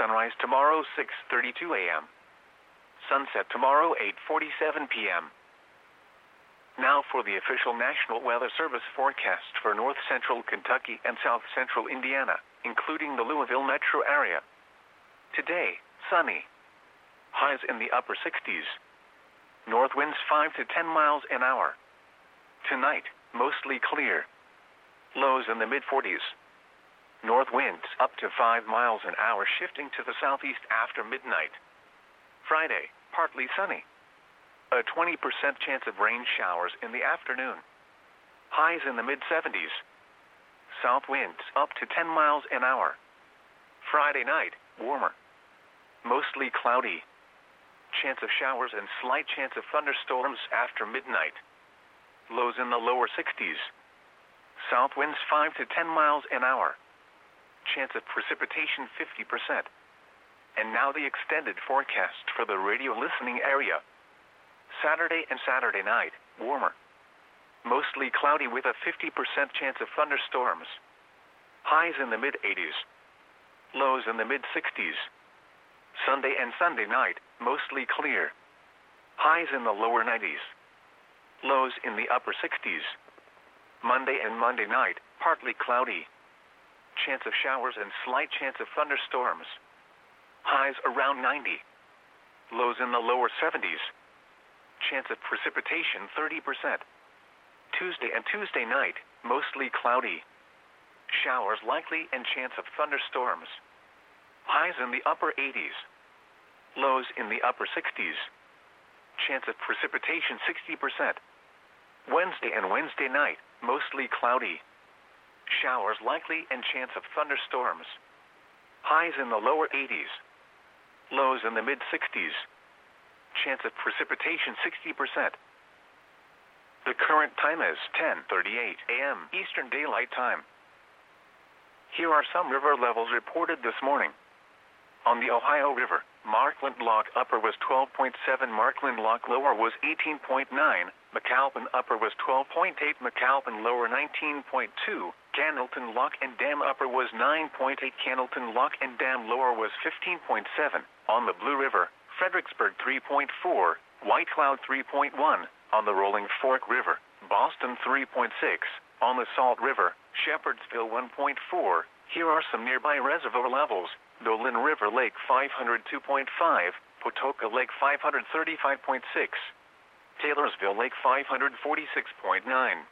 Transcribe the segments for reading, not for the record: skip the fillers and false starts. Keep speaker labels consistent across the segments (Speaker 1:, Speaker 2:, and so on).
Speaker 1: Sunrise tomorrow 6:32 a.m. Sunset tomorrow 8:47 p.m. Now for the official National Weather Service forecast for north central Kentucky and south central Indiana, including the Louisville metro area. Today, sunny. Highs in the upper 60s. North winds 5 to 10 miles an hour. Tonight, mostly clear. Lows in the mid-40s. North winds up to 5 miles an hour, shifting to the southeast after midnight. Friday, partly sunny. A 20% chance of rain showers in the afternoon. Highs in the mid-70s. South winds up to 10 miles an hour. Friday night, warmer. Mostly cloudy. Chance of showers and slight chance of thunderstorms after midnight. Lows in the lower 60s. South winds 5 to 10 miles an hour. Chance of precipitation 50%. And now the extended forecast for the radio listening area. Saturday and Saturday night, warmer. Mostly cloudy with a 50% chance of thunderstorms. Highs in the mid-80s. Lows in the mid-60s. Sunday and Sunday night, mostly clear. Highs in the lower 90s. Lows in the upper 60s. Monday and Monday night, partly cloudy. Chance of showers and slight chance of thunderstorms. Highs around 90. Lows in the lower 70s. Chance of precipitation 30%. Tuesday and Tuesday night, mostly cloudy. Showers likely and chance of thunderstorms. Highs in the upper 80s. Lows in the upper 60s. Chance of precipitation 60%. Wednesday and Wednesday night, mostly cloudy. Showers likely and chance of thunderstorms. Highs in the lower 80s. Lows in the mid-60s. Chance of precipitation 60%. The current time is 10:38 a.m. Eastern Daylight Time. Here are some river levels reported this morning. On the Ohio River, Markland Lock Upper was 12.7, Markland Lock Lower was 18.9, McAlpin Upper was 12.8, McAlpin Lower 19.2, Cannelton Lock and Dam Upper was 9.8, Cannelton Lock and Dam Lower was 15.7. On the Blue River, Fredericksburg 3.4, White Cloud 3.1, on the Rolling Fork River, Boston 3.6, on the Salt River, Shepherdsville 1.4. Here are some nearby reservoir levels. Dolan River Lake 502.5, Patoka Lake 535.6, Taylorsville Lake 546.9.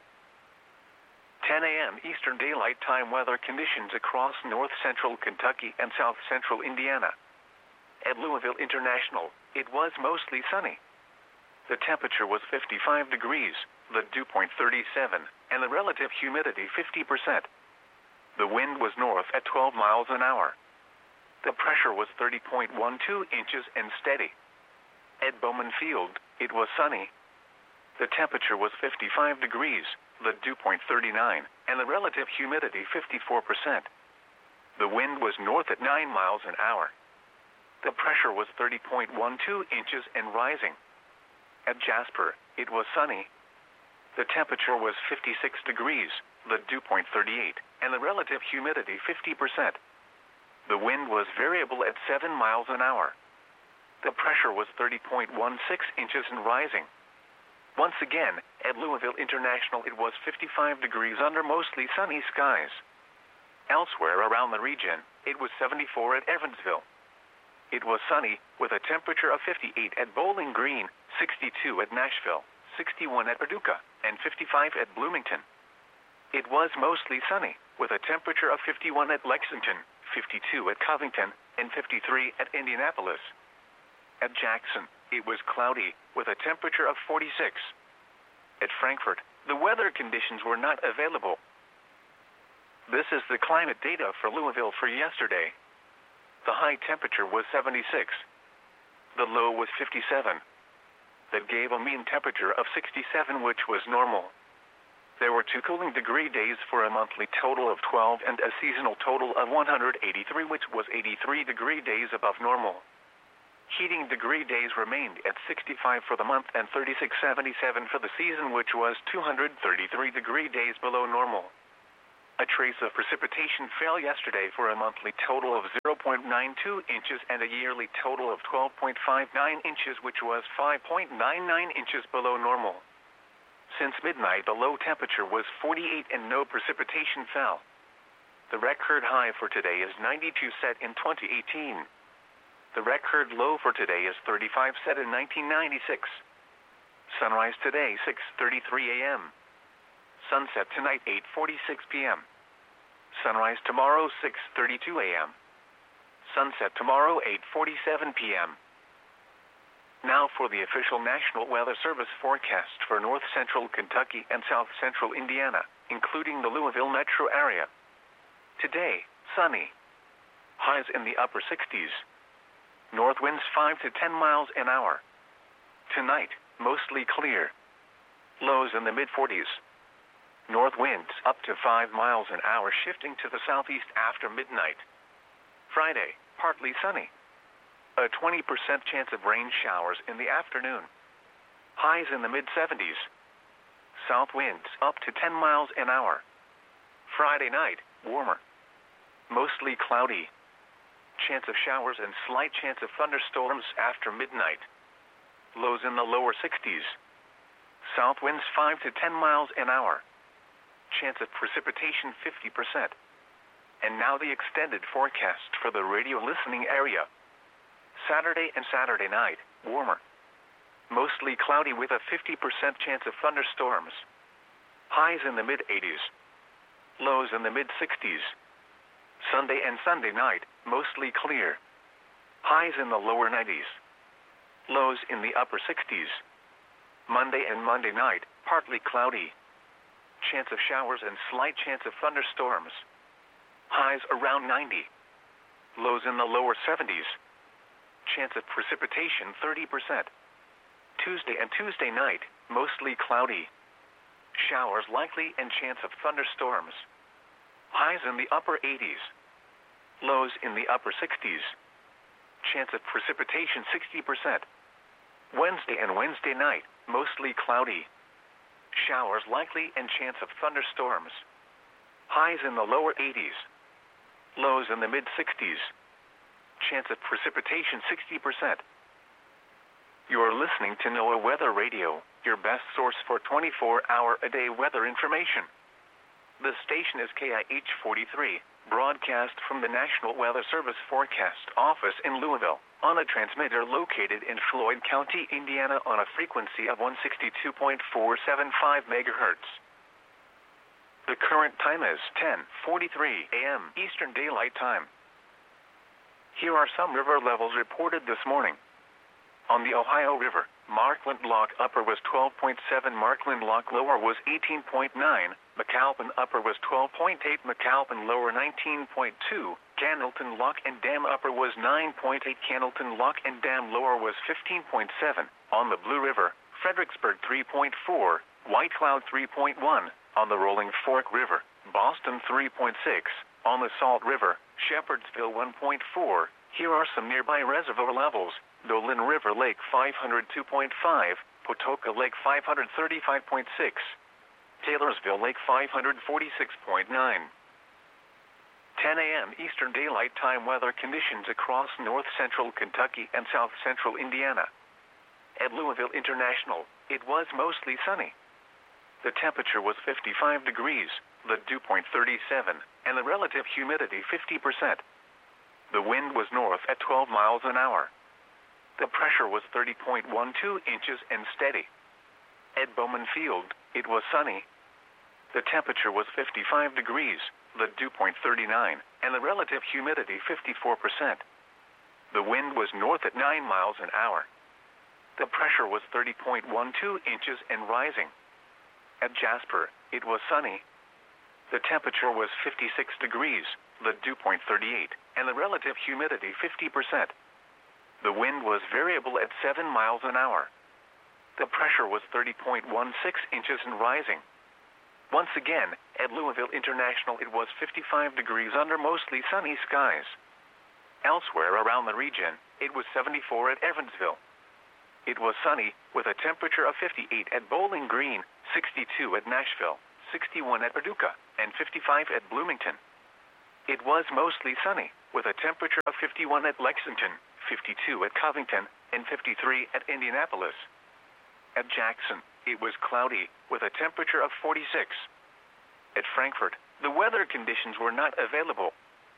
Speaker 1: 10 a.m. Eastern Daylight Time weather conditions across north central Kentucky and south central Indiana. At Louisville International, it was mostly sunny. The temperature was 55 degrees, the dew point 37, and the relative humidity 50%. The wind was north at 12 miles an hour. The pressure was 30.12 inches and steady. At Bowman Field, it was sunny. The temperature was 55 degrees, the dew point 39, and the relative humidity 54%. The wind was north at 9 miles an hour. The pressure was 30.12 inches and rising. At Jasper, it was sunny. The temperature was 56 degrees, the dew point 38, and the relative humidity 50%. The wind was variable at 7 miles an hour. The pressure was 30.16 inches and rising. Once again, at Louisville International it was 55 degrees under mostly sunny skies. Elsewhere around the region, it was 74 at Evansville. It was sunny, with a temperature of 58 at Bowling Green, 62 at Nashville, 61 at Paducah, and 55 at Bloomington. It was mostly sunny, with a temperature of 51 at Lexington, 52 at Covington, and 53 at Indianapolis. At Jackson, it was cloudy, with a temperature of 46. At Frankfort, the weather conditions were not available. This is the climate data for Louisville for yesterday. The high temperature was 76. The low was 57. That gave a mean temperature of 67, which was normal. There were 2 cooling degree days for a monthly total of 12 and a seasonal total of 183, which was 83 degree days above normal. Heating degree days remained at 65 for the month and 36.77 for the season, which was 233 degree days below normal. A trace of precipitation fell yesterday for a monthly total of 0.92 inches and a yearly total of 12.59 inches, which was 5.99 inches below normal. Since midnight, the low temperature was 48 and no precipitation fell. The record high for today is 92, set in 2018. The record low for today is 35, set in 1996. Sunrise today, 6:33 a.m. Sunset tonight, 8:46 p.m. Sunrise tomorrow, 6:32 a.m. Sunset tomorrow, 8:47 p.m. Now for the official National Weather Service forecast for north central Kentucky and south central Indiana, including the Louisville metro area. Today, sunny. Highs in the upper 60s. North winds 5 to 10 miles an hour. Tonight, mostly clear. Lows in the mid-40s. North winds up to 5 miles an hour, shifting to the southeast after midnight. Friday, partly sunny. A 20% chance of rain showers in the afternoon. Highs in the mid-70s. South winds up to 10 miles an hour. Friday night, warmer. Mostly cloudy. Chance of showers and slight chance of thunderstorms after midnight. Lows in the lower 60s. South winds 5 to 10 miles an hour. Chance of precipitation 50%. And now the extended forecast for the radio listening area. Saturday and Saturday night, warmer. Mostly cloudy with a 50% chance of thunderstorms. Highs in the mid-80s. Lows in the mid-60s. Sunday and Sunday night, mostly clear. Highs in the lower 90s. Lows in the upper 60s. Monday and Monday night, partly cloudy. Chance of showers and slight chance of thunderstorms. Highs around 90. Lows in the lower 70s. Chance of precipitation 30%. Tuesday and Tuesday night, mostly cloudy. Showers likely and chance of thunderstorms. Highs in the upper 80s. Lows in the upper 60s. Chance of precipitation 60%. Wednesday and Wednesday night, mostly cloudy. Showers likely and chance of thunderstorms. Highs in the lower 80s. Lows in the mid-60s. Chance of precipitation 60%. You're listening to NOAA Weather Radio, your best source for 24-hour-a-day weather information. The station is KIH 43, broadcast from the National Weather Service Forecast Office in Louisville, on a transmitter located in Floyd County, Indiana, on a frequency of 162.475 megahertz. The current time is 10:43 a.m. Eastern Daylight Time. Here are some river levels reported this morning. On the Ohio River, Markland Lock Upper was 12.7, Markland Lock Lower was 18.9, McAlpin Upper was 12.8, McAlpin Lower 19.2, Cannelton Lock and Dam Upper was 9.8, Cannelton Lock and Dam Lower was 15.7. On the Blue River, Fredericksburg 3.4, White Cloud 3.1. On the Rolling Fork River, Boston 3.6. On the Salt River, Shepherdsville 1.4. Here are some nearby reservoir levels. Dolan River Lake 502.5, Patoka Lake 535.6, Taylorsville Lake 546.9. 10 a.m. Eastern Daylight Time weather conditions across north central Kentucky and south central Indiana. At Louisville International, it was mostly sunny. The temperature was 55 degrees, the dew point 37, and the relative humidity 50%. The wind was north at 12 miles an hour. The pressure was 30.12 inches and steady. At Bowman Field, it was sunny. The temperature was 55 degrees, the dew point 39, and the relative humidity 54%. The wind was north at 9 miles an hour. The pressure was 30.12 inches and rising. At Jasper, it was sunny. The temperature was 56 degrees, the dew point 38, and the relative humidity 50%. The wind was variable at 7 miles an hour. The pressure was 30.16 inches and rising. Once again, at Louisville International, it was 55 degrees under mostly sunny skies. Elsewhere around the region, it was 74 at Evansville. It was sunny, with a temperature of 58 at Bowling Green, 62 at Nashville, 61 at Paducah, and 55 at Bloomington. It was mostly sunny, with a temperature of 51 at Lexington, 52 at Covington, and 53 at Indianapolis. At Jackson, it was cloudy, with a temperature of 46. At Frankfort, the weather conditions were not available.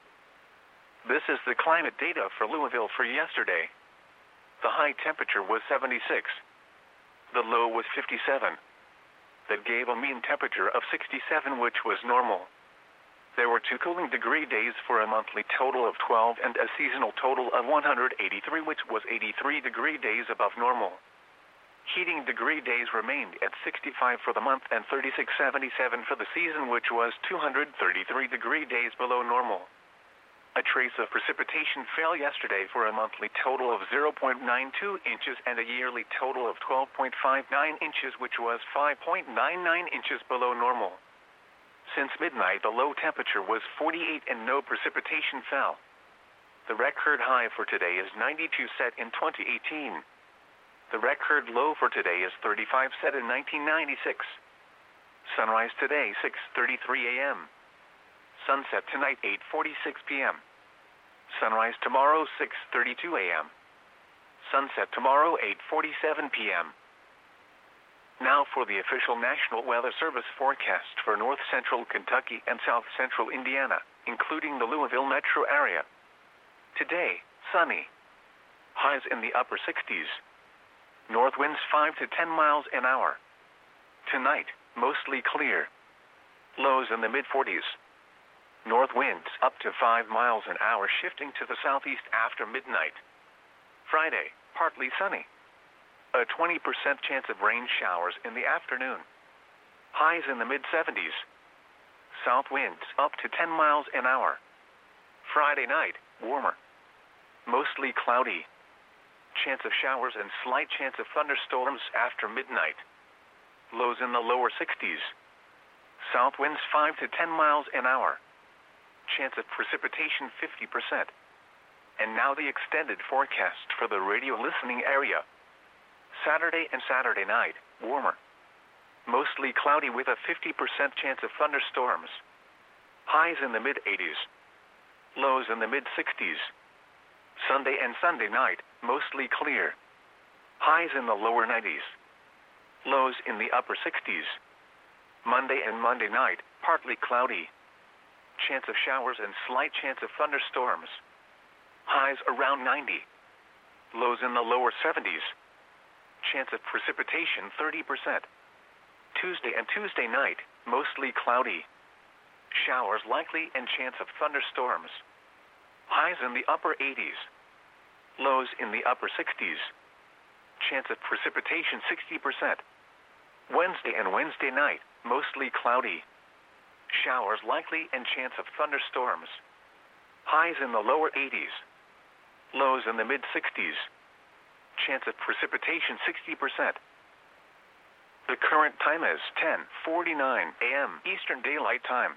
Speaker 1: This is the climate data for Louisville for yesterday. The high temperature was 76. The low was 57. That gave a mean temperature of 67, which was normal. There were 2 cooling degree days for a monthly total of 12 and a seasonal total of 183, which was 83 degree days above normal. Heating degree days remained at 65 for the month and 36.77 for the season, which was 233 degree days below normal. A trace of precipitation fell yesterday for a monthly total of 0.92 inches and a yearly total of 12.59 inches, which was 5.99 inches below normal. Since midnight, the low temperature was 48 and no precipitation fell. The record high for today is 92, set in 2018. The record low for today is 35, set in 1996. Sunrise today, 6:33 a.m. Sunset tonight, 8:46 p.m. Sunrise tomorrow, 6:32 a.m. Sunset tomorrow, 8:47 p.m. Now for the official National Weather Service forecast for north central Kentucky and south central Indiana, including the Louisville metro area. Today, sunny. Highs in the upper 60s. North winds 5 to 10 miles an hour. Tonight, mostly clear. Lows in the mid-40s. North winds up to 5 miles an hour, shifting to the southeast after midnight. Friday, partly sunny. A 20% chance of rain showers in the afternoon. Highs in the mid-70s. South winds up to 10 miles an hour. Friday night, warmer. Mostly cloudy. Chance of showers and slight chance of thunderstorms after midnight. Lows in the lower 60s. South winds 5 to 10 miles an hour. Chance of precipitation 50%. And now the extended forecast for the radio listening area. Saturday and Saturday night, warmer. Mostly cloudy with a 50% chance of thunderstorms. Highs in the mid-80s. Lows in the mid-60s. Sunday and Sunday night, mostly clear. Highs in the lower 90s. Lows in the upper 60s. Monday and Monday night, partly cloudy. Chance of showers and slight chance of thunderstorms. Highs around 90. Lows in the lower 70s. Chance of precipitation 30%. Tuesday and Tuesday night, mostly cloudy. Showers likely and chance of thunderstorms. Highs in the upper 80s. Lows in the upper 60s. Chance of precipitation 60%. Wednesday and Wednesday night, mostly cloudy. Showers likely and chance of thunderstorms. Highs in the lower 80s. Lows in the mid-60s. Chance of precipitation 60%. The current time is 10:49 a.m. Eastern Daylight Time.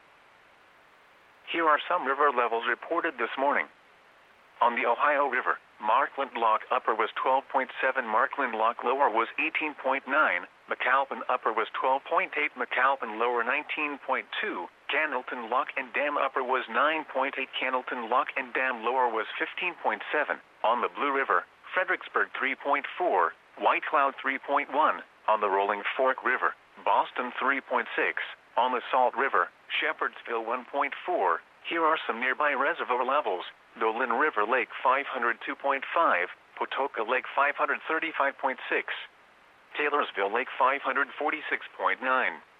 Speaker 1: Here are some river levels reported this morning. On the Ohio River, Markland Lock Upper was 12.7, Markland Lock Lower was 18.9, McAlpin Upper was 12.8, McAlpin Lower 19.2, Cannelton Lock and Dam Upper was 9.8, Cannelton Lock and Dam Lower was 15.7. On the Blue River, Fredericksburg 3.4, White Cloud 3.1. On the Rolling Fork River, Boston 3.6. On the Salt River, Shepherdsville 1.4. Here are some nearby reservoir levels. Dolan River Lake 502.5, Patoka Lake 535.6, Taylorsville Lake 546.9. 10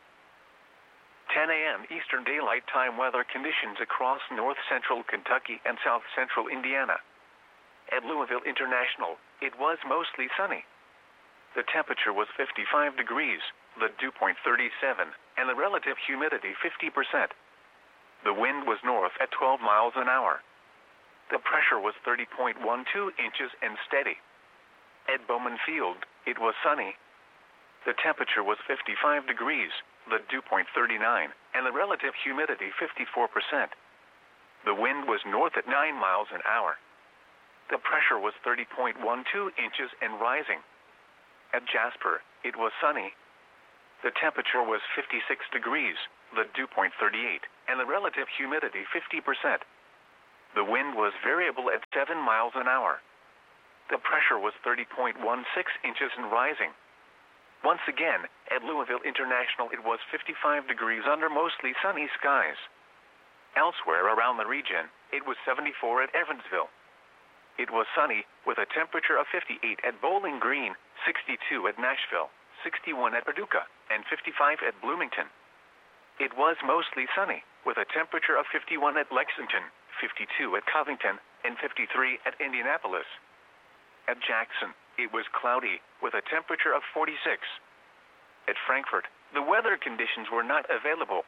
Speaker 1: a.m. Eastern Daylight Time weather conditions across north central Kentucky and south central Indiana. At Louisville International, it was mostly sunny. The temperature was 55 degrees, the dew point 37, and the relative humidity 50%. The wind was north at 12 miles an hour. The pressure was 30.12 inches and steady. At Bowman Field, it was sunny. The temperature was 55 degrees, the dew point 39, and the relative humidity 54%. The wind was north at 9 miles an hour. The pressure was 30.12 inches and rising. At Jasper, it was sunny. The temperature was 56 degrees, the dew point 38, and the relative humidity 50%. The wind was variable at 7 miles an hour. The pressure was 30.16 inches and rising. Once again, at Louisville International it was 55 degrees under mostly sunny skies. Elsewhere around the region, it was 74 at Evansville. It was sunny, with a temperature of 58 at Bowling Green, 62 at Nashville, 61 at Paducah, and 55 at Bloomington. It was mostly sunny, with a temperature of 51 at Lexington, 52 at Covington, and 53 at Indianapolis. At Jackson, it was cloudy, with a temperature of 46. At Frankfort, the weather conditions were not available.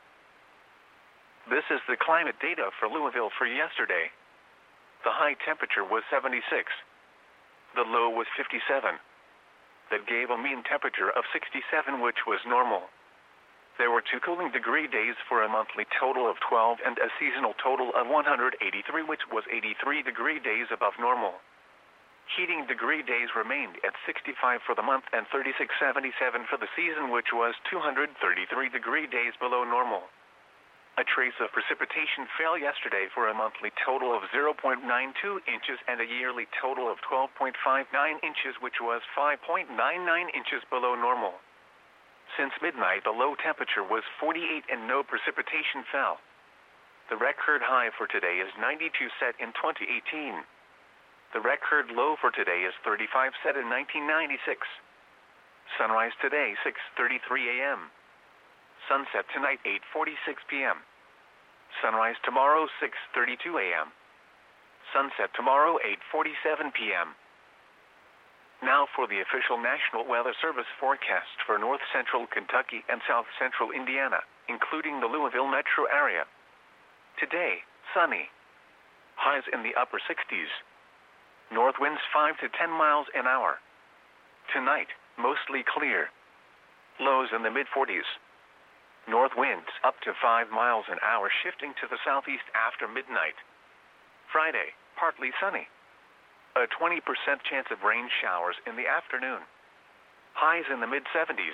Speaker 1: This is the climate data for Louisville for yesterday. The high temperature was 76. The low was 57. That gave a mean temperature of 67, which was normal. There were 2 cooling degree days for a monthly total of 12 and a seasonal total of 183, which was 83 degree days above normal. Heating degree days remained at 65 for the month and 36.77 for the season, which was 233 degree days below normal. A trace of precipitation fell yesterday for a monthly total of 0.92 inches and a yearly total of 12.59 inches, which was 5.99 inches below normal. Since midnight, the low temperature was 48 and no precipitation fell. The record high for today is 92, set in 2018. The record low for today is 35, set in 1996. Sunrise today, 6:33 a.m. Sunset tonight, 8:46 p.m. Sunrise tomorrow, 6:32 a.m. Sunset tomorrow, 8:47 p.m. Now for the official National Weather Service forecast for north central Kentucky and south central Indiana, including the Louisville metro area. Today, sunny. Highs in the upper 60s. North winds 5 to 10 miles an hour. Tonight, mostly clear. Lows in the mid-40s. North winds up to 5 miles an hour, shifting to the southeast after midnight. Friday, partly sunny. A 20% chance of rain showers in the afternoon. Highs in the mid-70s.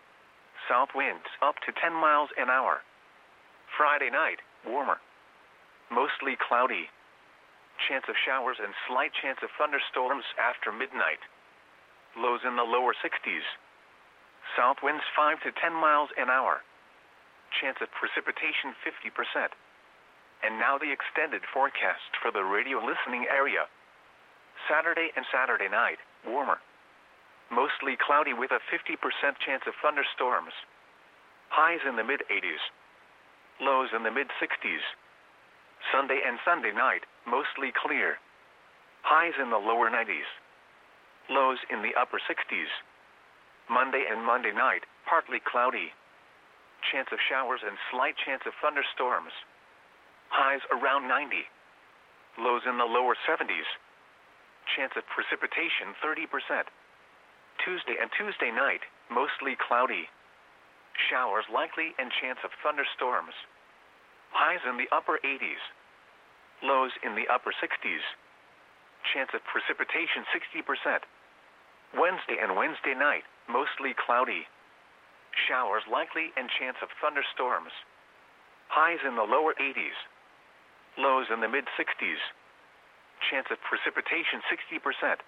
Speaker 1: South winds up to 10 miles an hour. Friday night, warmer. Mostly cloudy. Chance of showers and slight chance of thunderstorms after midnight. Lows in the lower 60s. South winds 5 to 10 miles an hour. Chance of precipitation 50%. And now the extended forecast for the radio listening area. Saturday and Saturday night, warmer. Mostly cloudy with a 50% chance of thunderstorms. Highs in the mid-80s. Lows in the mid-60s. Sunday and Sunday night, mostly clear. Highs in the lower 90s. Lows in the upper 60s. Monday and Monday night, partly cloudy. Chance of showers and slight chance of thunderstorms. Highs around 90. Lows in the lower 70s. Chance of precipitation 30%. Tuesday and Tuesday night, mostly cloudy. Showers likely and chance of thunderstorms. Highs in the upper 80s. Lows in the upper 60s. Chance of precipitation 60%. Wednesday and Wednesday night, mostly cloudy. Showers likely and chance of thunderstorms. Highs in the lower 80s. Lows in the mid-60s. Chance of precipitation 60%.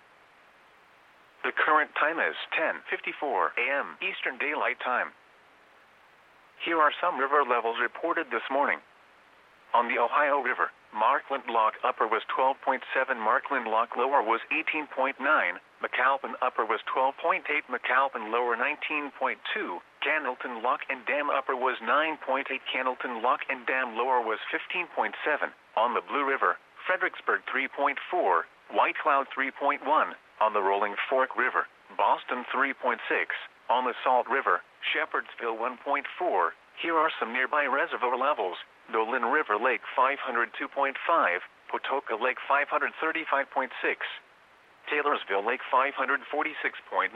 Speaker 1: The current time is 10:54 a.m. Eastern Daylight Time. Here are some river levels reported this morning. On the Ohio River, Markland Lock Upper was 12.7, Markland Lock Lower was 18.9, McAlpin Upper was 12.8, McAlpin Lower 19.2, Cannelton Lock and Dam Upper was 9.8, Cannelton Lock and Dam Lower was 15.7. On the Blue River, Fredericksburg 3.4, White Cloud 3.1. On the Rolling Fork River, Boston 3.6. On the Salt River, Shepherdsville 1.4. Here are some nearby reservoir levels. Dolan River Lake 502.5, Pawtoka Lake 535.6, Taylorsville Lake 546.9. 10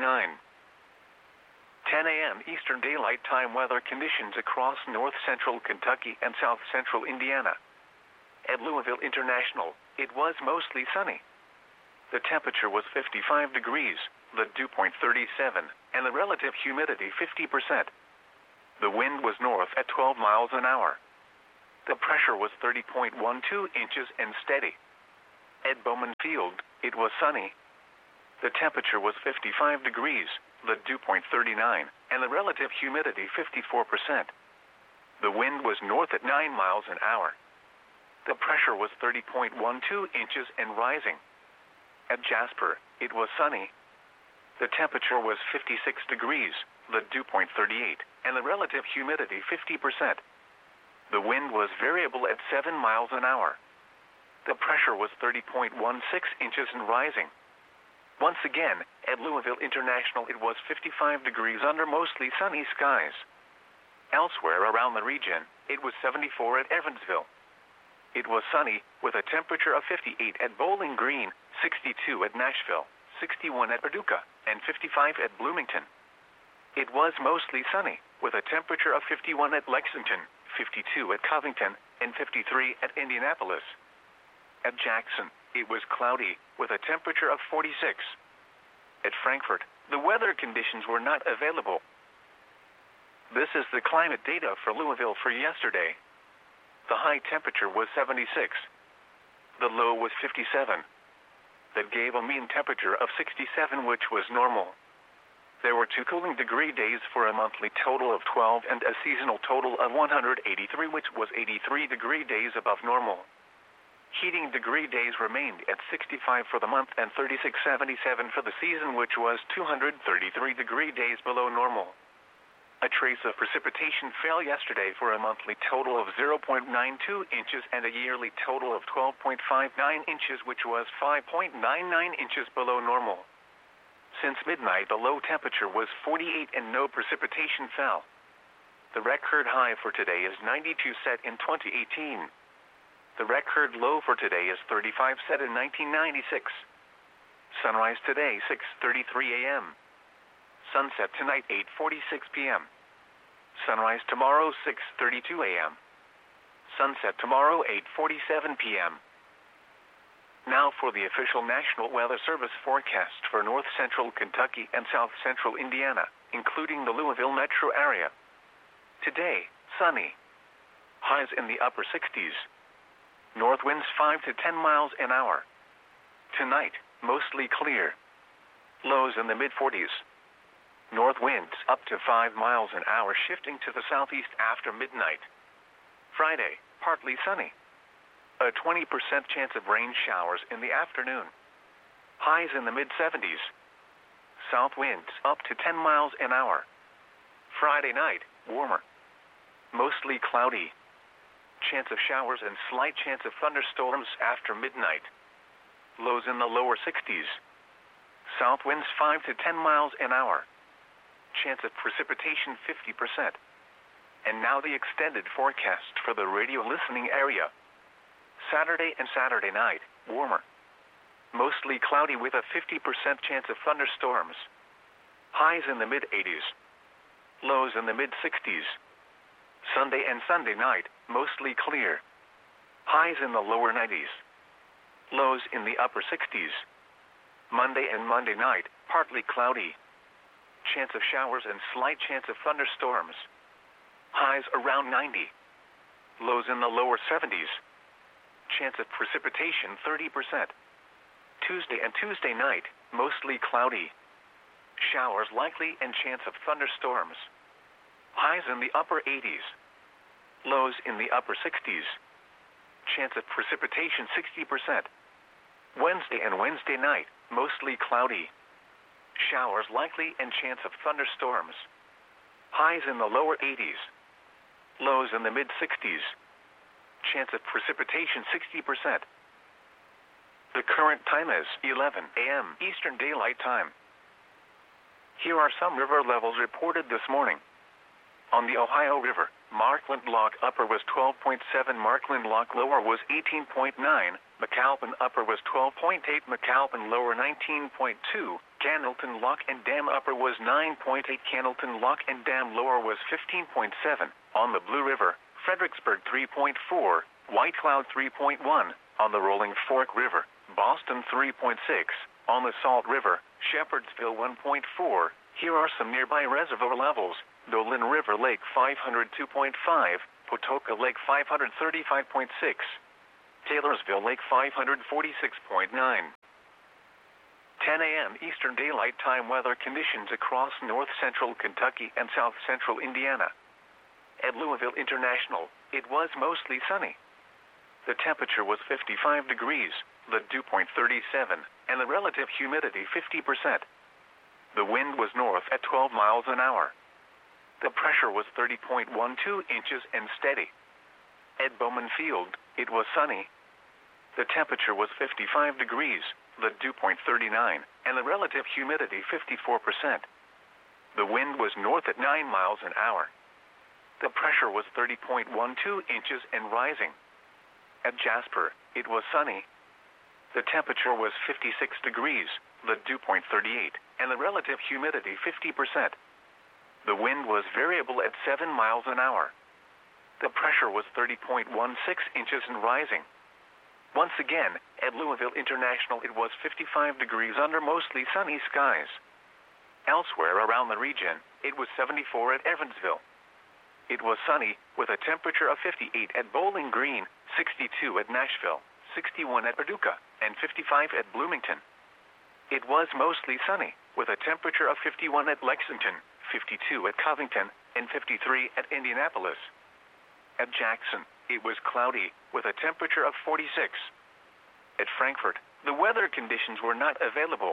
Speaker 1: a.m. Eastern Daylight Time weather conditions across north central Kentucky and south central Indiana. At Louisville International, it was mostly sunny. The temperature was 55 degrees, the dew point 37, and the relative humidity 50%. The wind was north at 12 miles an hour. The pressure was 30.12 inches and steady. At Bowman Field, it was sunny. The temperature was 55 degrees, the dew point 39, and the relative humidity 54%. The wind was north at 9 miles an hour. The pressure was 30.12 inches and rising. At Jasper, it was sunny. The temperature was 56 degrees, the dew point 38, and the relative humidity 50%. The wind was variable at 7 miles an hour. The pressure was 30.16 inches and rising. Once again, at Louisville International it was 55 degrees under mostly sunny skies. Elsewhere around the region, it was 74 at Evansville. It was sunny, with a temperature of 58 at Bowling Green, 62 at Nashville, 61 at Paducah, and 55 at Bloomington. It was mostly sunny, with a temperature of 51 at Lexington, 52 at Covington, and 53 at Indianapolis. At Jackson, it was cloudy, with a temperature of 46. At Frankfort, the weather conditions were not available. This is the climate data for Louisville for yesterday. The high temperature was 76. The low was 57. That gave a mean temperature of 67, which was normal. There were 2 cooling degree days for a monthly total of 12 and a seasonal total of 183, which was 83 degree days above normal. Heating degree days remained at 65 for the month and 36.77 for the season, which was 233 degree days below normal. A trace of precipitation fell yesterday for a monthly total of 0.92 inches and a yearly total of 12.59 inches, which was 5.99 inches below normal. Since midnight, the low temperature was 48 and no precipitation fell. The record high for today is 92 set in 2018. The record low for today is 35 set in 1996. Sunrise today, 6:33 a.m. Sunset tonight, 8:46 p.m. Sunrise tomorrow, 6:32 a.m. Sunset tomorrow, 8:47 p.m. Now for the official National Weather Service forecast for north central Kentucky and south central Indiana, including the Louisville metro area. Today, sunny. Highs in the upper 60s. North winds 5 to 10 miles an hour. Tonight, mostly clear. Lows in the mid-40s. North winds up to 5 miles an hour, shifting to the southeast after midnight. Friday, partly sunny. A 20% chance of rain showers in the afternoon. Highs in the mid-70s. South winds up to 10 miles an hour. Friday night, warmer. Mostly cloudy. Chance of showers and slight chance of thunderstorms after midnight. Lows in the lower 60s. South winds 5 to 10 miles an hour. Chance of precipitation 50%. And now the extended forecast for the radio listening area. Saturday and Saturday night, warmer. Mostly cloudy with a 50% chance of thunderstorms. Highs in the mid-80s. Lows in the mid-60s. Sunday and Sunday night, mostly clear. Highs in the lower 90s. Lows in the upper 60s. Monday and Monday night, partly cloudy. Chance of showers and slight chance of thunderstorms. Highs around 90. Lows in the lower 70s. Chance of precipitation 30%. Tuesday and Tuesday night, mostly cloudy. Showers likely and chance of thunderstorms. Highs in the upper 80s. Lows in the upper 60s. Chance of precipitation 60%. Wednesday and Wednesday night, mostly cloudy. Showers likely and chance of thunderstorms. Highs in the lower 80s. Lows in the mid-60s. Chance of precipitation 60%. The current time is 11 a.m. Eastern Daylight Time. Here are some river levels reported this morning. On the Ohio River, Markland Lock Upper was 12.7, Markland Lock Lower was 18.9, McAlpin Upper was 12.8, McAlpin Lower 19.2, Cannelton Lock and Dam Upper was 9.8, Cannelton Lock and Dam Lower was 15.7. On the Blue River, Fredericksburg 3.4, White Cloud 3.1, on the Rolling Fork River, Boston 3.6, on the Salt River, Shepherdsville 1.4, Here are some nearby reservoir levels: Dolan River Lake 502.5, Patoka Lake 535.6, Taylorsville Lake 546.9. 10 a.m. Eastern Daylight Time weather conditions across north central Kentucky and south central Indiana. At Louisville International, it was mostly sunny. The temperature was 55 degrees, the dew point 37, and the relative humidity 50%. The wind was north at 12 miles an hour. The pressure was 30.12 inches and steady. At Bowman Field, it was sunny. The temperature was 55 degrees, the dew point 39, and the relative humidity 54%. The wind was north at 9 miles an hour. The pressure was 30.12 inches and rising. At Jasper, it was sunny. The temperature was 56 degrees, the dew point 38, and the relative humidity 50%. The wind was variable at 7 miles an hour. The pressure was 30.16 inches and rising. Once again, at Louisville International, it was 55 degrees under mostly sunny skies. Elsewhere around the region, it was 74 at Evansville. It was sunny, with a temperature of 58 at Bowling Green, 62 at Nashville, 61 at Paducah, and 55 at Bloomington. It was mostly sunny, with a temperature of 51 at Lexington, 52 at Covington, and 53 at Indianapolis. At Jackson, it was cloudy, with a temperature of 46. At Frankfort, the weather conditions were not available.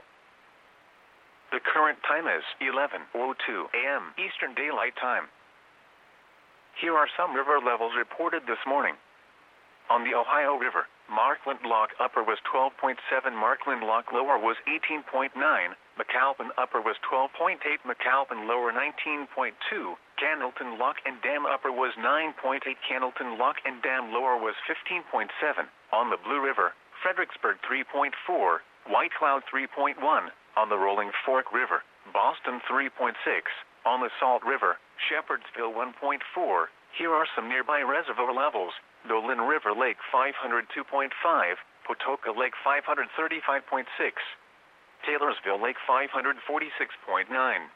Speaker 1: The current time is 11:02 a.m. Eastern Daylight Time. Here are some river levels reported this morning. On the Ohio River, Markland Lock Upper was 12.7, Markland Lock Lower was 18.9, McAlpin Upper was 12.8, McAlpin Lower 19.2, Candleton Lock and Dam Upper was 9.8, Candleton Lock and Dam Lower was 15.7. On the Blue River, Fredericksburg 3.4, White Cloud 3.1. On the Rolling Fork River, Boston 3.6. On the Salt River, Shepherdsville 1.4. Here are some nearby reservoir levels: Dolan River Lake 502.5, Patoka Lake 535.6, Taylorsville Lake 546.9.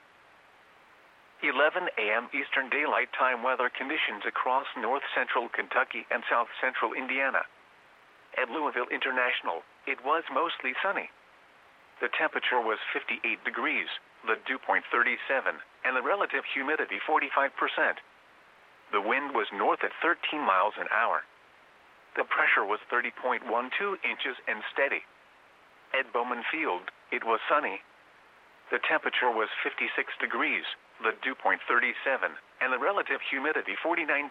Speaker 1: 11 a.m. Eastern Daylight Time weather conditions across north central Kentucky and south central Indiana. At Louisville International, it was mostly sunny. The temperature was 58 degrees, the dew point 37, and the relative humidity 45%. The wind was north at 13 miles an hour. The pressure was 30.12 inches and steady. At Bowman Field, it was sunny. The temperature was 56 degrees, the dew point 37, and the relative humidity 49%.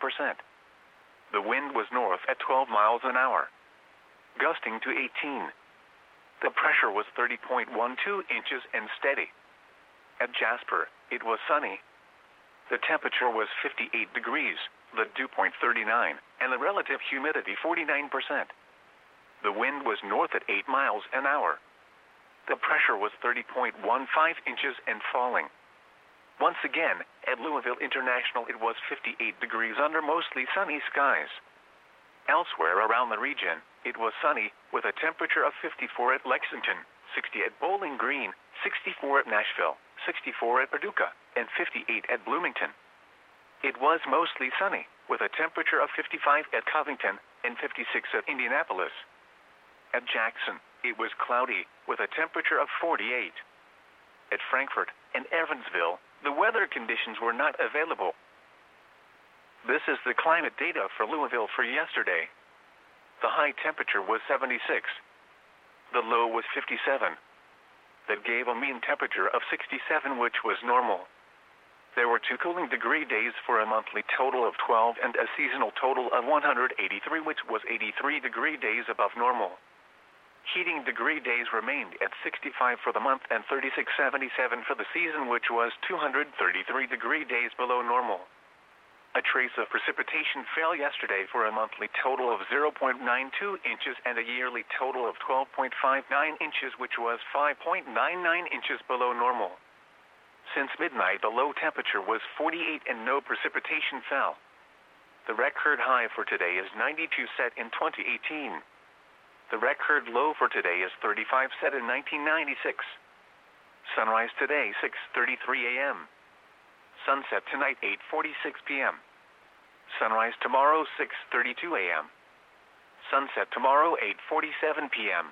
Speaker 1: The wind was north at 12 miles an hour, gusting to 18. The pressure was 30.12 inches and steady. At Jasper, it was sunny. The temperature was 58 degrees, the dew point 39, and the relative humidity 49%. The wind was north at 8 miles an hour. The pressure was 30.15 inches and falling. Once again, at Louisville International, it was 58 degrees under mostly sunny skies. Elsewhere around the region, it was sunny, with a temperature of 54 at Lexington, 60 at Bowling Green, 64 at Nashville, 64 at Paducah, and 58 at Bloomington. It was mostly sunny, with a temperature of 55 at Covington and 56 at Indianapolis. At Jackson, it was cloudy, with a temperature of 48. At Frankfort and Evansville, the weather conditions were not available. This is the climate data for Louisville for yesterday. The high temperature was 76. The low was 57. That gave a mean temperature of 67, which was normal. There were 2 cooling degree days for a monthly total of 12 and a seasonal total of 183, which was 83 degree days above normal. Heating degree days remained at 65 for the month and 36.77 for the season, which was 233 degree days below normal. A trace of precipitation fell yesterday for a monthly total of 0.92 inches and a yearly total of 12.59 inches, which was 5.99 inches below normal. Since midnight, the low temperature was 48 and no precipitation fell. The record high for today is 92, set in 2018. The record low for today is 35, set in 1996. Sunrise today 6:33 a.m. Sunset tonight 8:46 p.m. Sunrise tomorrow 6:32 a.m. Sunset tomorrow 8:47 p.m.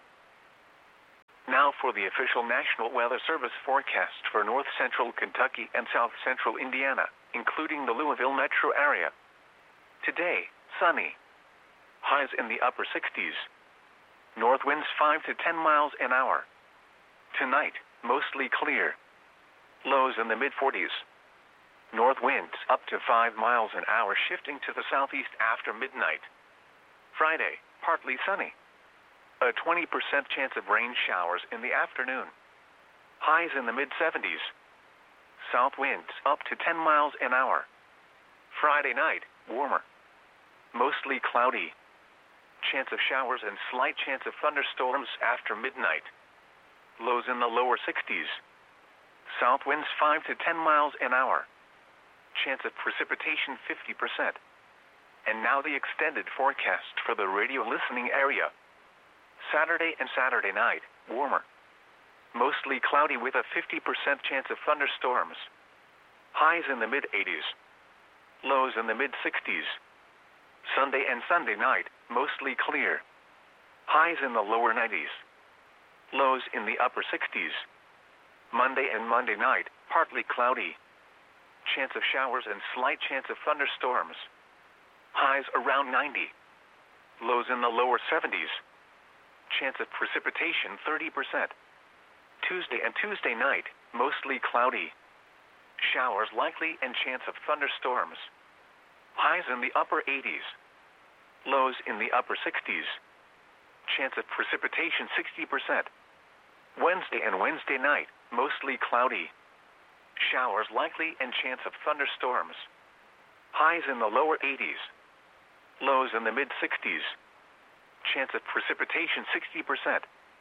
Speaker 1: Now for the official National Weather Service forecast for north central Kentucky and south central Indiana, including the Louisville metro area. Today, sunny. Highs in the upper 60s. North winds 5 to 10 miles an hour. Tonight, mostly clear. Lows in the mid-40s. North winds up to 5 miles an hour, shifting to the southeast after midnight. Friday, partly sunny. A 20% chance of rain showers in the afternoon. Highs in the mid-70s. South winds up to 10 miles an hour. Friday night, warmer. Mostly cloudy. Chance of showers and slight chance of thunderstorms after midnight. Lows in the lower 60s. South winds 5 to 10 miles an hour. Chance of precipitation 50%. And now the extended forecast for the radio listening area. Saturday and Saturday night, warmer. Mostly cloudy with a 50% chance of thunderstorms. Highs in the mid-80s. Lows in the mid-60s. Sunday and Sunday night, mostly clear. Highs in the lower 90s. Lows in the upper 60s. Monday and Monday night, partly cloudy. Chance of showers and slight chance of thunderstorms. Highs around 90. Lows in the lower 70s. Chance of precipitation 30%. Tuesday and Tuesday night, mostly cloudy. Showers likely and chance of thunderstorms. Highs in the upper 80s. Lows in the upper 60s. Chance of precipitation 60%. Wednesday and Wednesday night, mostly cloudy. Showers likely and chance of thunderstorms. Highs in the lower 80s. Lows in the mid-60s. Chance of precipitation 60%.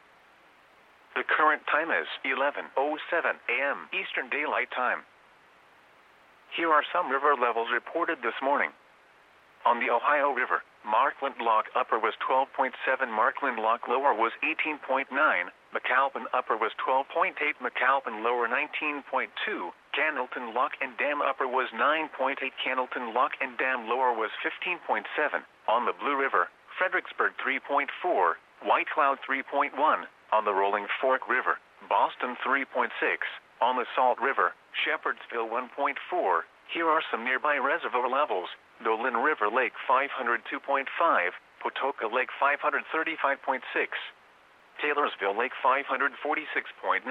Speaker 1: The current time is 11:07 a.m. Eastern Daylight Time. Here are some river levels reported this morning. On the Ohio River, Markland Lock Upper was 12.7, Markland Lock Lower was 18.9, McAlpin Upper was 12.8, McAlpin Lower 19.2, Cannelton Lock and Dam Upper was 9.8, Cannelton Lock and Dam Lower was 15.7. On the Blue River, Fredericksburg 3.4, White Cloud 3.1, on the Rolling Fork River, Boston 3.6, on the Salt River, Shepherdsville 1.4. Here are some nearby reservoir levels. Dolan River Lake 502.5, Patoka Lake 535.6, Taylorsville Lake 546.9.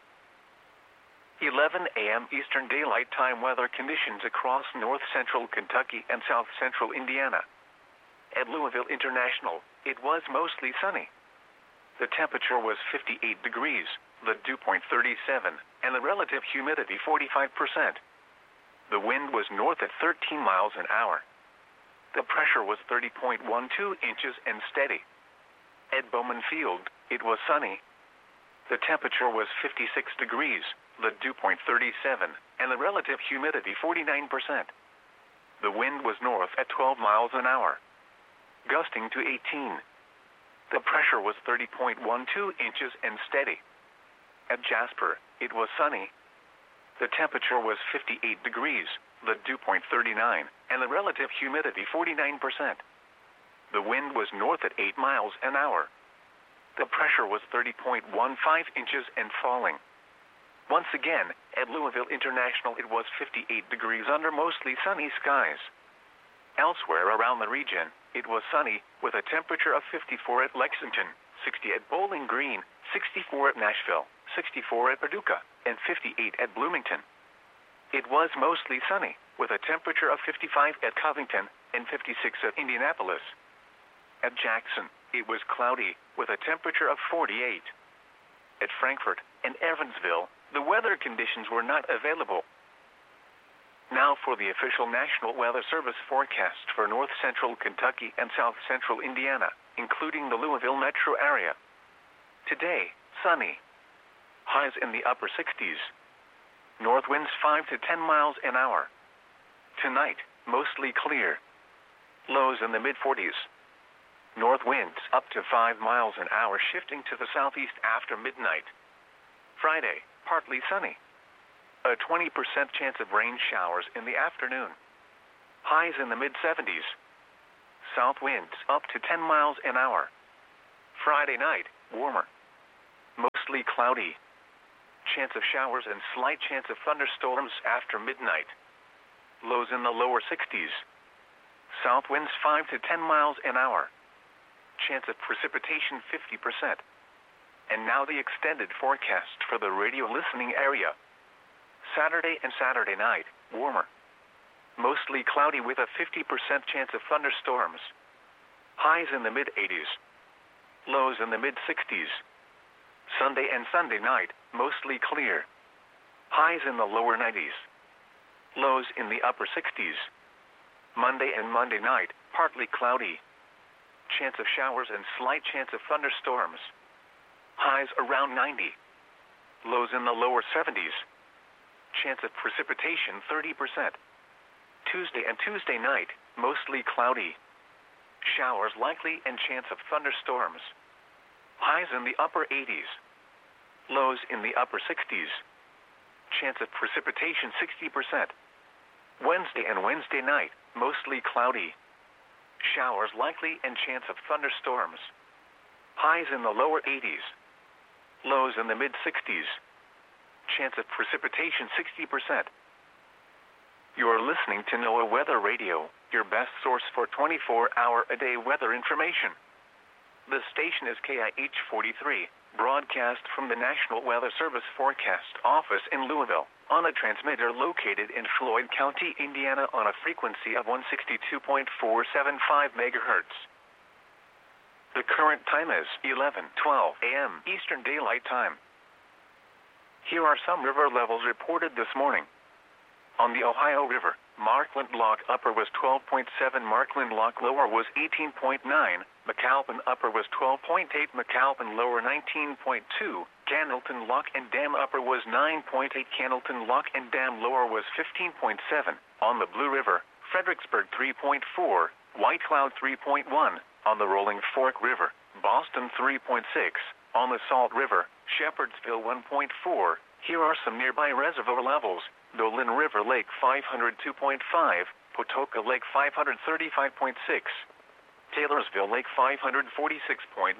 Speaker 1: 11 a.m. Eastern Daylight Time weather conditions across north central Kentucky and south central Indiana. At Louisville International, it was mostly sunny. The temperature was 58 degrees, the dew point 37, and the relative humidity 45%. The wind was north at 13 miles an hour. The pressure was 30.12 inches and steady. At Bowman Field, it was sunny. The temperature was 56 degrees, the dew point 37, and the relative humidity 49%. The wind was north at 12 miles an hour, gusting to 18. The pressure was 30.12 inches and steady. At Jasper, it was sunny. The temperature was 58 degrees, the dew point 39, and the relative humidity 49%. The wind was north at 8 miles an hour. The pressure was 30.15 inches and falling. Once again, at Louisville International it was 58 degrees under mostly sunny skies. Elsewhere around the region, it was sunny, with a temperature of 54 at Lexington, 60 at Bowling Green, 64 at Nashville, 64 at Paducah, and 58 at Bloomington. It was mostly sunny, with a temperature of 55 at Covington and 56 at Indianapolis. At Jackson, it was cloudy, with a temperature of 48. At Frankfort and Evansville, the weather conditions were not available. Now for the official National Weather Service forecast for north central Kentucky and south central Indiana, including the Louisville metro area. Today, sunny. Highs in the upper 60s. North winds 5 to 10 miles an hour. Tonight, mostly clear. Lows in the mid-40s. North winds up to 5 miles an hour, shifting to the southeast after midnight. Friday, partly sunny. A 20% chance of rain showers in the afternoon. Highs in the mid-70s. South winds up to 10 miles an hour. Friday night, warmer. Mostly cloudy. Chance of showers and slight chance of thunderstorms after midnight. Lows in the lower 60s. South winds 5 to 10 miles an hour. Chance of precipitation 50%. And now the extended forecast for the radio listening area. Saturday and Saturday night, warmer. Mostly cloudy with a 50% chance of thunderstorms. Highs in the mid-80s. Lows in the mid-60s. Sunday and Sunday night, mostly clear. Highs in the lower 90s. Lows in the upper 60s. Monday and Monday night, partly cloudy. Chance of showers and slight chance of thunderstorms. Highs around 90. Lows in the lower 70s. Chance of precipitation 30%. Tuesday and Tuesday night, mostly cloudy. Showers likely and chance of thunderstorms. Highs in the upper 80s. Lows in the upper 60s. Chance of precipitation 60%. Wednesday and Wednesday night, mostly cloudy. Showers likely and chance of thunderstorms. Highs in the lower 80s. Lows in the mid-60s. Chance of precipitation 60%. You are listening to NOAA Weather Radio, your best source for 24-hour-a-day weather information. The station is KIH 43, broadcast from the National Weather Service Forecast Office in Louisville, on a transmitter located in Floyd County, Indiana, on a frequency of 162.475 megahertz. The current time is 11:12 a.m. Eastern Daylight Time. Here are some river levels reported this morning. On the Ohio River, Markland Lock Upper was 12.7, Markland Lock Lower was 18.9, McAlpin Upper was 12.8, McAlpin Lower 19.2, Cannelton Lock and Dam Upper was 9.8, Cannelton Lock and Dam Lower was 15.7. On the Blue River, Fredericksburg 3.4, White Cloud 3.1. On the Rolling Fork River, Boston 3.6. On the Salt River, Shepherdsville 1.4. Here are some nearby reservoir levels. Dolan River Lake 502.5, Patoka Lake 535.6, Taylorsville Lake 546.9.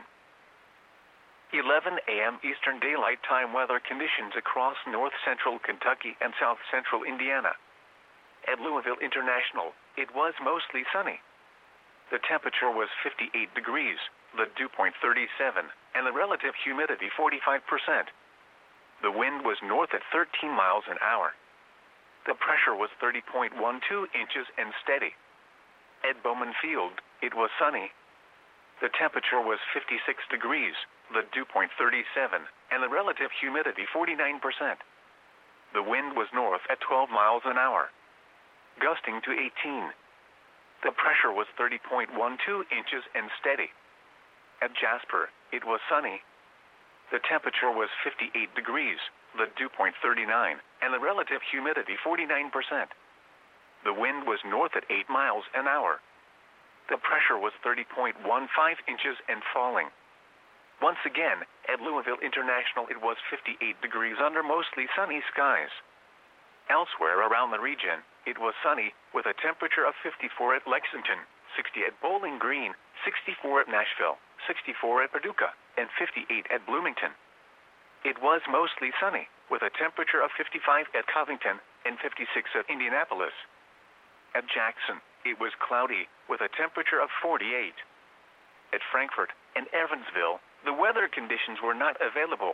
Speaker 1: 11 a.m. Eastern Daylight Time weather conditions across north central Kentucky and south central Indiana. At Louisville International, it was mostly sunny. The temperature was 58 degrees, the dew point 37, and the relative humidity 45%. The wind was north at 13 miles an hour. The pressure was 30.12 inches and steady. At Bowman Field, it was sunny. The temperature was 56 degrees, the dew point 37, and the relative humidity 49%. The wind was north at 12 miles an hour, gusting to 18. The pressure was 30.12 inches and steady. At Jasper, it was sunny. The temperature was 58 degrees, the dew point 39, and the relative humidity 49%. The wind was north at 8 miles an hour. The pressure was 30.15 inches and falling. Once again, at Louisville International, it was 58 degrees under mostly sunny skies. Elsewhere around the region, it was sunny, with a temperature of 54 at Lexington, 60 at Bowling Green, 64 at Nashville, 64 at Paducah, and 58 at Bloomington. It was mostly sunny, with a temperature of 55 at Covington and 56 at Indianapolis. At Jackson, it was cloudy, with a temperature of 48. At Frankfort and Evansville, the weather conditions were not available.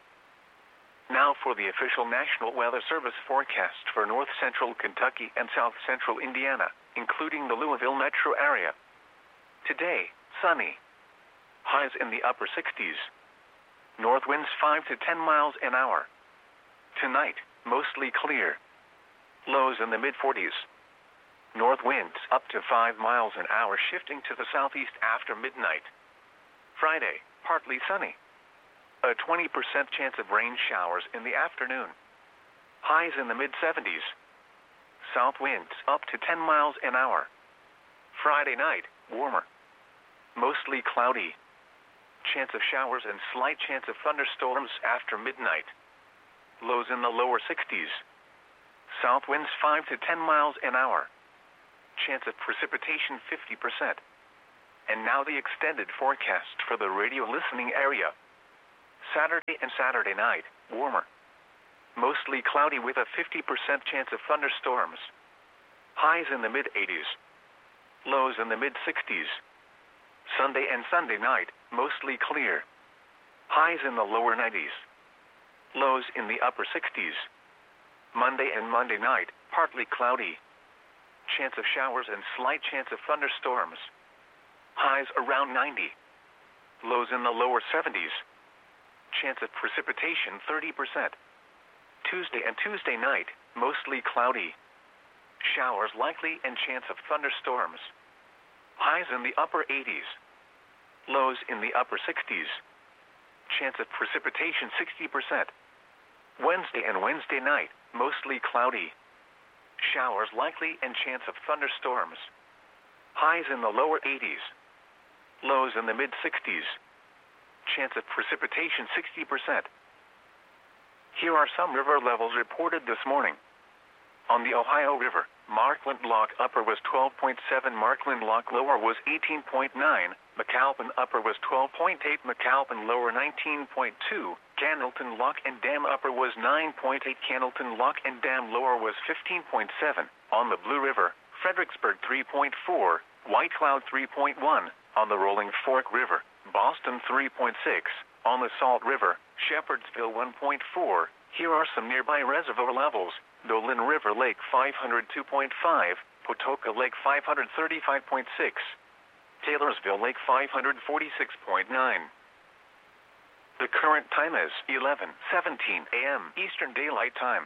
Speaker 1: Now for the official National Weather Service forecast for north central Kentucky and south central Indiana, including the Louisville metro area. Today, sunny. Highs in the upper 60s. North winds 5 to 10 miles an hour. Tonight, mostly clear. Lows in the mid-40s. North winds up to 5 miles an hour, shifting to the southeast after midnight. Friday, partly sunny. A 20% chance of rain showers in the afternoon. Highs in the mid-70s. South winds up to 10 miles an hour. Friday night, warmer. Mostly cloudy. Chance of showers and slight chance of thunderstorms after midnight. Lows in the lower 60s. South winds 5 to 10 miles an hour. Chance of precipitation 50%. And now the extended forecast for the radio listening area. Saturday and Saturday night, warmer. Mostly cloudy with a 50% chance of thunderstorms. Highs in the mid-80s. Lows in the mid-60s. Sunday and Sunday night, mostly clear. Highs in the lower 90s. Lows in the upper 60s. Monday and Monday night, partly cloudy. Chance of showers and slight chance of thunderstorms. Highs around 90. Lows in the lower 70s. Chance of precipitation 30%. Tuesday and Tuesday night, mostly cloudy. Showers likely and chance of thunderstorms. Highs in the upper 80s. Lows in the upper 60s. Chance of precipitation 60%. Wednesday and Wednesday night, mostly cloudy. Showers likely and chance of thunderstorms. Highs in the lower 80s. Lows in the mid-60s. Chance of precipitation 60%. Here are some river levels reported this morning. On the Ohio River, Markland Lock Upper was 12.7, Markland Lock Lower was 18.9, McAlpin Upper was 12.8, McAlpin Lower 19.2, Candleton Lock and Dam Upper was 9.8, Candleton Lock and Dam Lower was 15.7. On the Blue River, Fredericksburg 3.4, White Cloud 3.1, on the Rolling Fork River, Boston 3.6, on the Salt River, Shepherdsville 1.4. Here are some nearby reservoir levels. Dolan River Lake 502.5, Patoka Lake 535.6, Taylorsville Lake 546.9. The current time is 11:17 a.m. Eastern Daylight Time.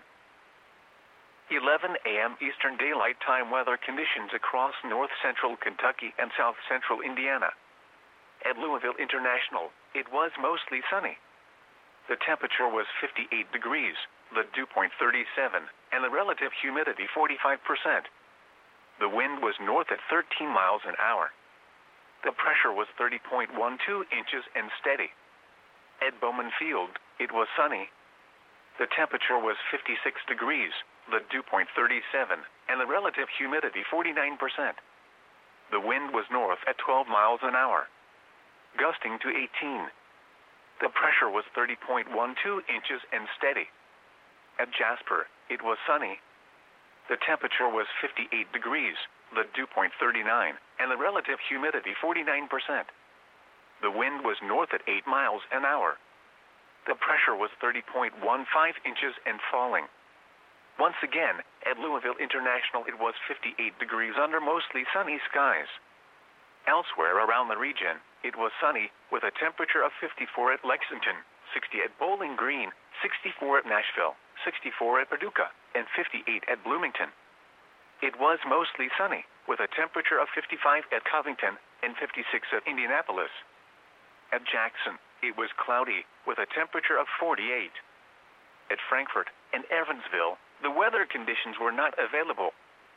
Speaker 1: 11 a.m. Eastern Daylight Time weather conditions across north central Kentucky and south central Indiana. At Louisville International, it was mostly sunny. The temperature was 58 degrees, the dew point 37, and the relative humidity 45%. The wind was north at 13 miles an hour. The pressure was 30.12 inches and steady. At Bowman Field, it was sunny. The temperature was 56 degrees, the dew point 37, and the relative humidity 49%. The wind was north at 12 miles an hour, gusting to 18. The pressure was 30.12 inches and steady. At Jasper, it was sunny. The temperature was 58 degrees, the dew point 39, and the relative humidity 49%. The wind was north at 8 miles an hour. The pressure was 30.15 inches and falling. Once again, at Louisville International, it was 58 degrees under mostly sunny skies. Elsewhere around the region, it was sunny, with a temperature of 54 at Lexington, 60 at Bowling Green, 64 at Nashville, 64 at Paducah, and 58 at Bloomington. It was mostly sunny, with a temperature of 55 at Covington and 56 at Indianapolis. At Jackson, it was cloudy, with a temperature of 48. At Frankfort and Evansville, the weather conditions were not available.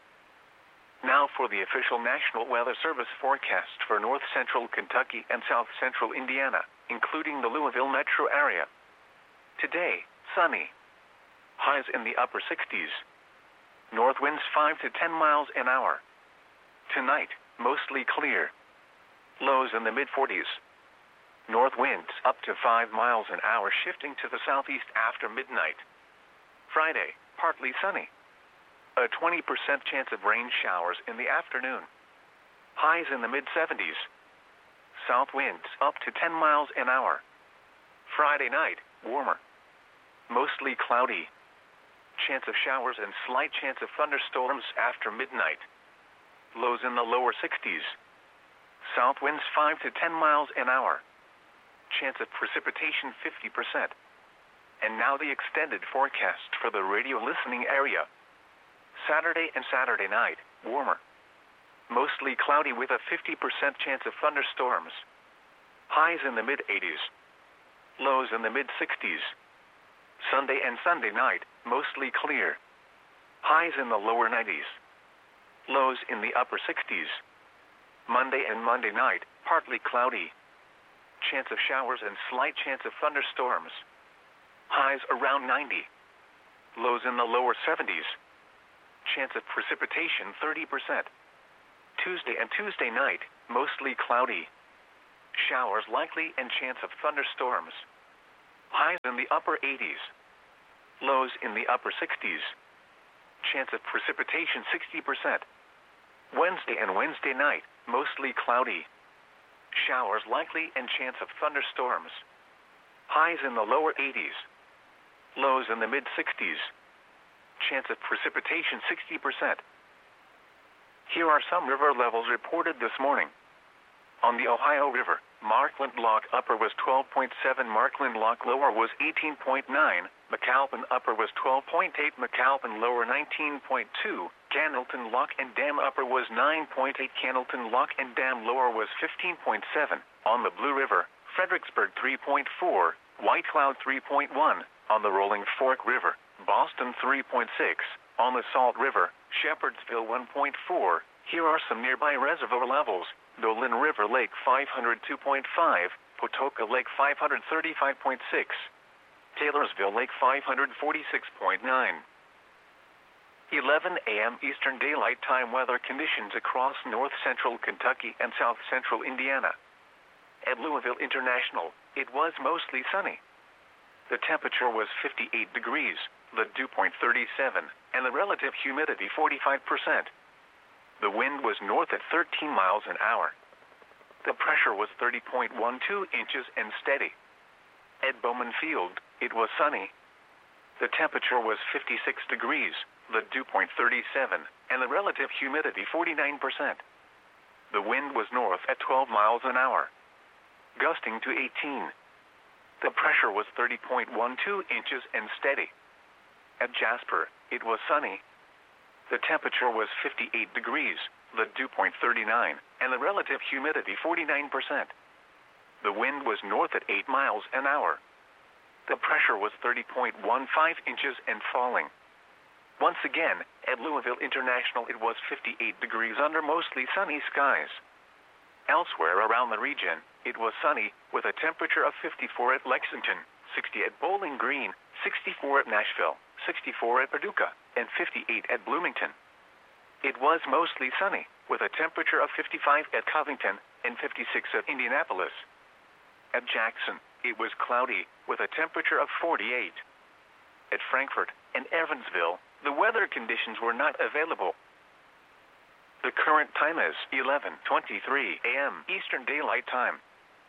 Speaker 1: Now for the official National Weather Service forecast for north central Kentucky and south central Indiana, including the Louisville metro area. Today, sunny. Highs in the upper 60s. North winds 5 to 10 miles an hour. Tonight, mostly clear. Lows in the mid-40s. North winds up to 5 miles an hour, shifting to the southeast after midnight. Friday, partly sunny. A 20% chance of rain showers in the afternoon. Highs in the mid-70s. South winds up to 10 miles an hour. Friday night, warmer. Mostly cloudy. Chance of showers and slight chance of thunderstorms after midnight. Lows in the lower 60s. South winds 5 to 10 miles an hour. Chance of precipitation 50%. And now the extended forecast for the radio listening area. Saturday and Saturday night, warmer. Mostly cloudy with a 50% chance of thunderstorms. Highs in the mid-80s. Lows in the mid-60s. Sunday and Sunday night, mostly clear. Highs in the lower 90s. Lows in the upper 60s. Monday and Monday night, partly cloudy. Chance of showers and slight chance of thunderstorms. Highs around 90. Lows in the lower 70s. Chance of precipitation 30%. Tuesday and Tuesday night, mostly cloudy. Showers likely and chance of thunderstorms. Highs in the upper 80s. Lows in the upper 60s. Chance of precipitation 60%. Wednesday and Wednesday night, mostly cloudy. Showers likely and chance of thunderstorms. Highs in the lower 80s. Lows in the mid 60s. Chance of precipitation 60%. Here are some river levels reported this morning. On the Ohio River, Markland Lock Upper was 12.7, Markland Lock Lower was 18.9, McAlpin Upper was 12.8, McAlpin Lower 19.2, Cannelton Lock and Dam Upper was 9.8, Cannelton Lock and Dam Lower was 15.7. On the Blue River, Fredericksburg 3.4, White Cloud 3.1, on the Rolling Fork River, Boston 3.6, on the Salt River, Shepherdsville 1.4. Here are some nearby reservoir levels. Dolan River Lake 502.5, Pawtoka Lake 535.6, Taylorsville Lake 546.9. 11 a.m. Eastern Daylight Time weather conditions across north central Kentucky and south central Indiana. At Louisville International, it was mostly sunny. The temperature was 58 degrees, the dew point 37, and the relative humidity 45%. The wind was north at 13 miles an hour. The pressure was 30.12 inches and steady. At Bowman Field, it was sunny. The temperature was 56 degrees, the dew point 37, and the relative humidity 49%. The wind was north at 12 miles an hour, gusting to 18. The pressure was 30.12 inches and steady. At Jasper, it was sunny. The temperature was 58 degrees, the dew point 39, and the relative humidity 49%. The wind was north at 8 miles an hour. The pressure was 30.15 inches and falling. Once again, at Louisville International it was 58 degrees under mostly sunny skies. Elsewhere around the region, it was sunny, with a temperature of 54 at Lexington, 60 at Bowling Green, 64 at Nashville, 64 at Paducah, and 58 at Bloomington. It was mostly sunny, with a temperature of 55 at Covington and 56 at Indianapolis. At Jackson, it was cloudy, with a temperature of 48. At Frankfort and Evansville, the weather conditions were not available. The current time is 11:23 a.m. Eastern Daylight Time.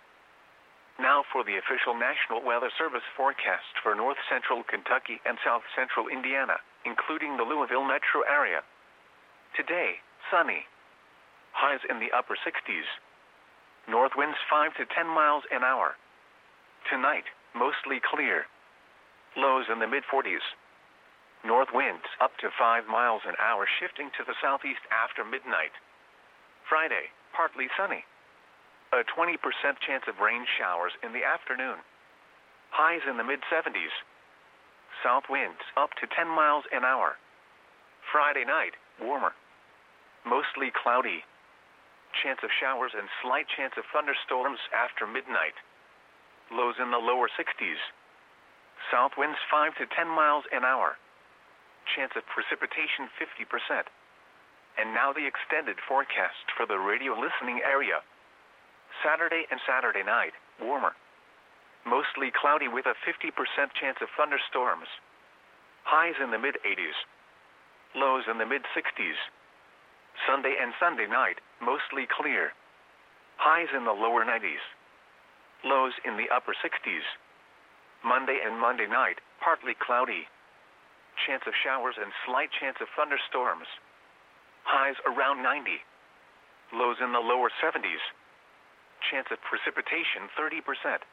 Speaker 1: Now for the official National Weather Service forecast for north central Kentucky and south central Indiana, including the Louisville metro area. Today, sunny. Highs in the upper 60s. North winds 5 to 10 miles an hour. Tonight, mostly clear. Lows in the mid-40s. North winds up to 5 miles an hour, shifting to the southeast after midnight. Friday, partly sunny. A 20% chance of rain showers in the afternoon. Highs in the mid-70s. South winds up to 10 miles an hour. Friday night, warmer. Mostly cloudy. Chance of showers and slight chance of thunderstorms after midnight. Lows in the lower 60s. South winds 5 to 10 miles an hour. Chance of precipitation 50%. And now the extended forecast for the radio listening area. Saturday and Saturday night, warmer. Mostly cloudy with a 50% chance of thunderstorms. Highs in the mid-80s. Lows in the mid-60s. Sunday and Sunday night, mostly clear. Highs in the lower 90s. Lows in the upper 60s. Monday and Monday night, partly cloudy. Chance of showers and slight chance of thunderstorms. Highs around 90. Lows in the lower 70s. Chance of precipitation 30%.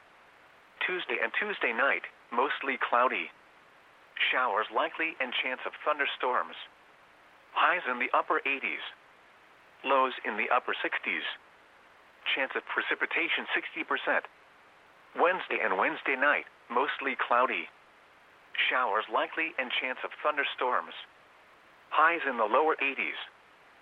Speaker 1: Tuesday and Tuesday night, mostly cloudy. Showers likely and chance of thunderstorms. Highs in the upper 80s. Lows in the upper 60s. Chance of precipitation 60%. Wednesday and Wednesday night, mostly cloudy. Showers likely and chance of thunderstorms. Highs in the lower 80s.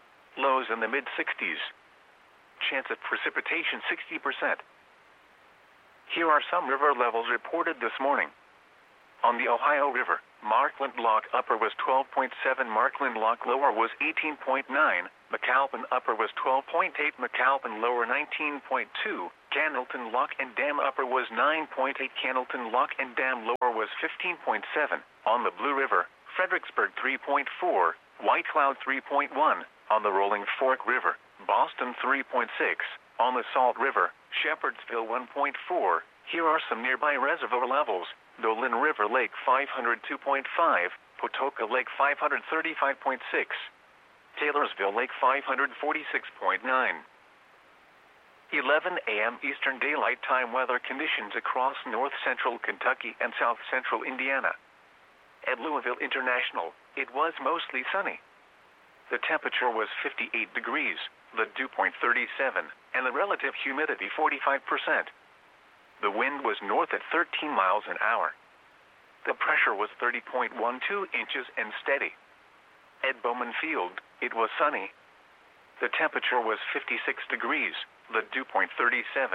Speaker 1: Lows in the mid-60s. Chance of precipitation 60%. Here are some river levels reported this morning. On the Ohio River, Markland Lock Upper was 12.7, Markland Lock Lower was 18.9, McAlpin Upper was 12.8, McAlpin Lower 19.2, Cannelton Lock and Dam Upper was 9.8, Cannelton Lock and Dam Lower was 15.7. On the Blue River, Fredericksburg 3.4, White Cloud 3.1, on the Rolling Fork River, Boston 3.6, on the Salt River, Shepherdsville 1.4. Here are some nearby reservoir levels. Dolan River Lake 502.5, Patoka Lake 535.6, Taylorsville Lake 546.9. 11 a.m. Eastern Daylight Time weather conditions across north central Kentucky and south central Indiana. At Louisville International, it was mostly sunny. The temperature was 58 degrees, the dew point 37, and the relative humidity 45%. The wind was north at 13 miles an hour. The pressure was 30.12 inches and steady. At Bowman Field, it was sunny. The temperature was 56 degrees, the dew point 37,